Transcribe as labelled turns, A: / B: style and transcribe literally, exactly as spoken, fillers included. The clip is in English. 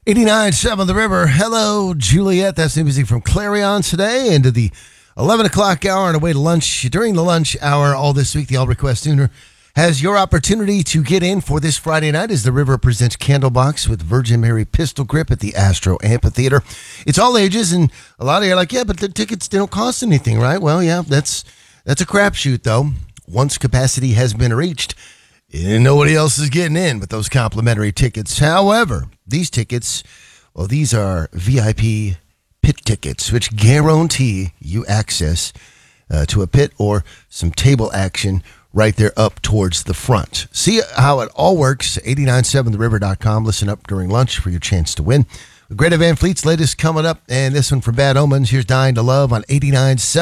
A: eighty-nine point seven The River. Hello, Juliet. That's new music from Clarion today into the eleven o'clock hour on the way to lunch. During the lunch hour all this week, the All Request Sooner has your opportunity to get in for this Friday night as the River presents Candlebox with Virgin Mary Pistol Grip at the Astro Amphitheater. It's all ages, and a lot of you are like, yeah, but the tickets don't cost anything, right? Well, yeah, that's that's a crapshoot, though. Once capacity has been reached, nobody else is getting in with those complimentary tickets. However, these tickets, well, these are V I P pit tickets, which guarantee you access uh, to a pit or some table action right there up towards the front. See how it all works, eighty-nine seven the river dot com. Listen up during lunch for your chance to win. Greta Van Fleet's latest coming up, and this one from Bad Omens. Here's Dying to Love on eighty-nine seven.